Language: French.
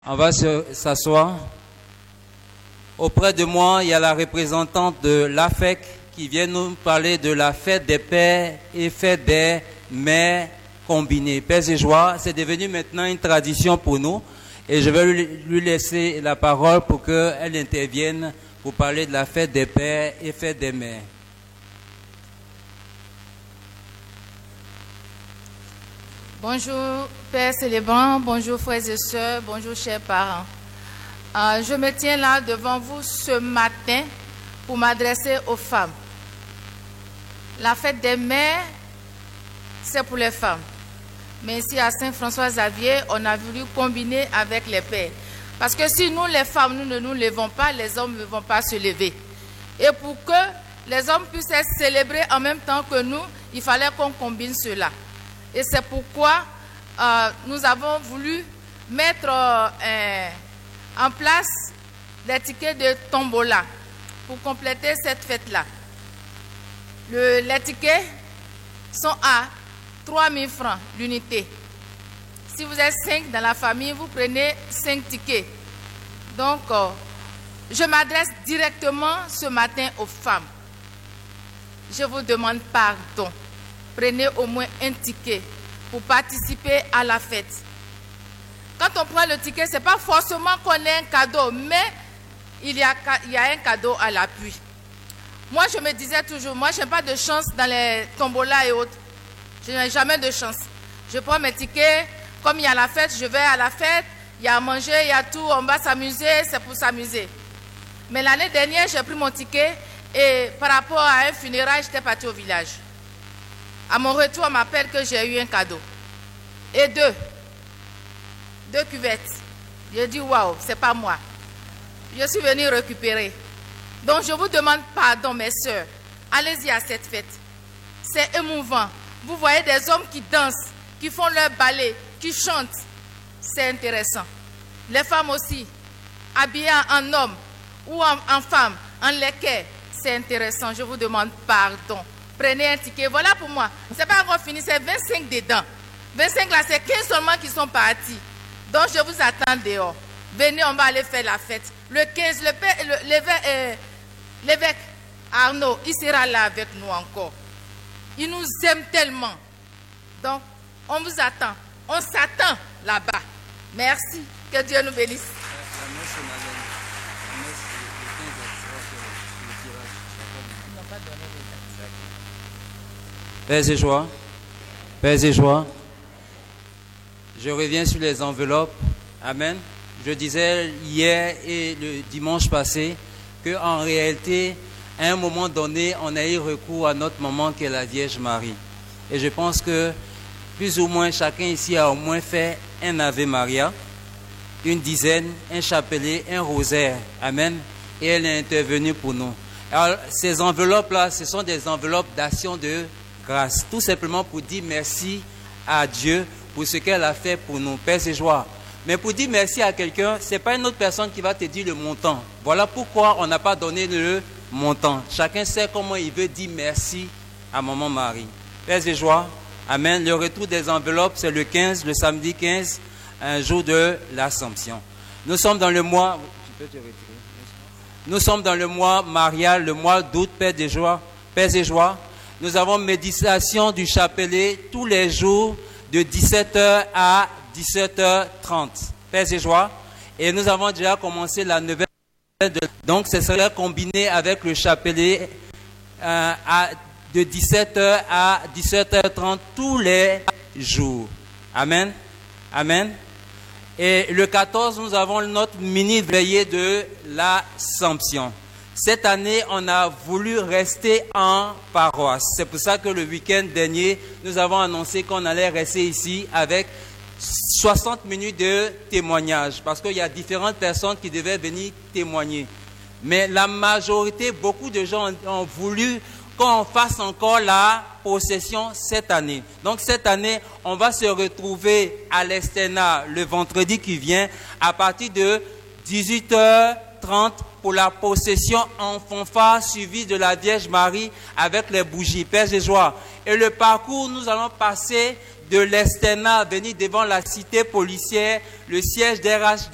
On va s'asseoir. Auprès de moi, il y a la représentante de l'AFEC qui vient nous parler de la fête des pères et fête des mères combinées. Paix et joie, c'est devenu maintenant une tradition pour nous. Et je vais lui laisser la parole pour qu'elle intervienne pour parler de la fête des pères et fête des mères. Bonjour Père célébrant, bonjour frères et sœurs, bonjour chers parents. Je me tiens là devant vous ce matin pour m'adresser aux femmes. La fête des mères, c'est pour les femmes. Mais ici à Saint-François-Xavier, on a voulu combiner avec les pères. Parce que si nous les femmes, nous ne nous levons pas, les hommes ne vont pas se lever. Et pour que les hommes puissent être célébrés en même temps que nous, il fallait qu'on combine cela. Et c'est pourquoi nous avons voulu mettre en place des tickets de tombola pour compléter cette fête-là. Les tickets sont à 3 000 francs l'unité. Si vous êtes 5 dans la famille, vous prenez 5 tickets. Donc, je m'adresse directement ce matin aux femmes. Je vous demande pardon. Prenez au moins un ticket pour participer à la fête. Quand on prend le ticket, ce n'est pas forcément qu'on ait un cadeau, mais il y a un cadeau à l'appui. Moi, je me disais toujours, moi, je n'ai pas de chance dans les tombolas et autres. Je n'ai jamais de chance. Je prends mes tickets, comme il y a la fête, je vais à la fête, il y a à manger, il y a tout, on va s'amuser, c'est pour s'amuser. Mais l'année dernière, j'ai pris mon ticket et par rapport à un funérail, j'étais partie au village. À mon retour, on m'appelle que j'ai eu un cadeau. Et deux cuvettes. J'ai dit, waouh, c'est pas moi. Je suis venue récupérer. Donc, je vous demande pardon, mes sœurs. Allez-y à cette fête. C'est émouvant. Vous voyez des hommes qui dansent, qui font leur ballet, qui chantent. C'est intéressant. Les femmes aussi, habillées en homme ou en femme, en leket. C'est intéressant. Je vous demande pardon. Prenez un ticket. Voilà pour moi. Ce n'est pas encore fini, c'est 25 dedans. 25 là, c'est 15 seulement qui sont partis. Donc, je vous attends dehors. Venez, on va aller faire la fête. Le 15, l'évêque Arnaud, il sera là avec nous encore. Il nous aime tellement. Donc, on vous attend. On s'attend là-bas. Merci. Que Dieu nous bénisse. Paix et joie. Paix et joie. Je reviens sur les enveloppes. Amen. Je disais hier et le dimanche passé qu'en réalité, à un moment donné, on a eu recours à notre maman qui est la Vierge Marie. Et je pense que plus ou moins chacun ici a au moins fait un Ave Maria, une dizaine, un chapelet, un rosaire. Amen. Et elle est intervenue pour nous. Alors, ces enveloppes-là, ce sont des enveloppes d'action de grâce. Tout simplement pour dire merci à Dieu pour ce qu'elle a fait pour nous. Paix et joie. Mais pour dire merci à quelqu'un, ce n'est pas une autre personne qui va te dire le montant. Voilà pourquoi on n'a pas donné le montant. Chacun sait comment il veut dire merci à Maman Marie. Paix et joie. Amen. Le retour des enveloppes, c'est le 15, le samedi 15, un jour de l'Assomption. Nous sommes dans le mois... Nous sommes dans le mois marial, le mois d'août, paix et joie. Paix et joie. Nous avons méditation du chapelet tous les jours de 17h à 17h30. Paix et joie. Et nous avons déjà commencé la neuvaine. Donc, ce serait combiné avec le chapelet de 17h à 17h30 tous les jours. Amen. Amen. Et le 14, nous avons notre mini-veillée de l'Assomption. Cette année, on a voulu rester en paroisse. C'est pour ça que le week-end dernier, nous avons annoncé qu'on allait rester ici avec 60 minutes de témoignage. Parce qu'il y a différentes personnes qui devaient venir témoigner. Mais la majorité, beaucoup de gens ont voulu qu'on fasse encore la procession cette année. Donc cette année, on va se retrouver à l'Estena le vendredi qui vient à partir de 18h30 pour la procession en fanfare suivie de la Vierge Marie avec les bougies. Paix et joie. Et le parcours, nous allons passer de l'Estena, venir devant la cité policière, le siège d'RHD.